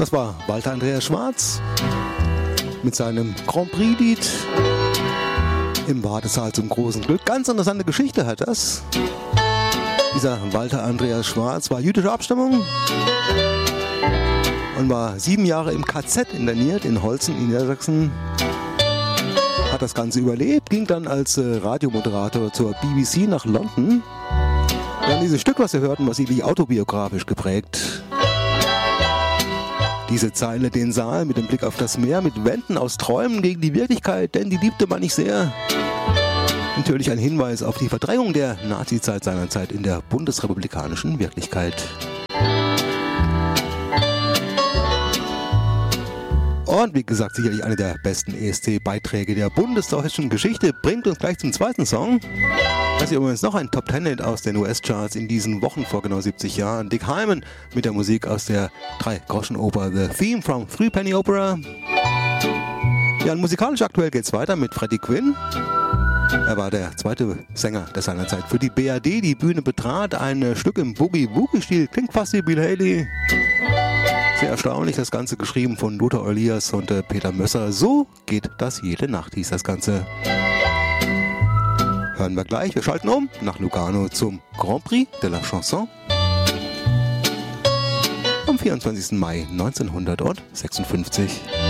Das war Walter Andreas Schwarz mit seinem Grand Prix-Lied im Wartesaal zum großen Glück. Ganz interessante Geschichte hat das. Dieser Walter Andreas Schwarz war jüdischer Abstammung und war 7 Jahre im KZ interniert in Holzen in Niedersachsen. Hat das Ganze überlebt, ging dann als Radiomoderator zur BBC nach London. Ja, dieses Stück, was wir hörten, war sicherlich autobiografisch geprägt. Diese Zeile, den Saal mit dem Blick auf das Meer, mit Wänden aus Träumen gegen die Wirklichkeit, denn die liebte man nicht sehr. Natürlich ein Hinweis auf die Verdrängung der Nazizeit seinerzeit in der bundesrepublikanischen Wirklichkeit. Und wie gesagt, sicherlich eine der besten ESC-Beiträge der bundesdeutschen Geschichte, bringt uns gleich zum zweiten Song. Das ist übrigens noch ein Top-10-Hit aus den US-Charts in diesen Wochen vor genau 70 Jahren. Dick Hyman mit der Musik aus der 3-Groschen-Oper The Theme from Three Penny Opera. Ja, und musikalisch aktuell geht's weiter mit Freddie Quinn. Er war der zweite Sänger der seinerzeit für die BRD die Bühne betrat. Ein Stück im Boogie-Woogie-Stil, klingt fast wie Bill Haley. Sehr erstaunlich, das Ganze geschrieben von Lothar Elias und Peter Mösser. So geht das jede Nacht, hieß das Ganze. Hören wir gleich. Wir schalten um nach Lugano zum Grand Prix de la Chanson am 24. Mai 1956.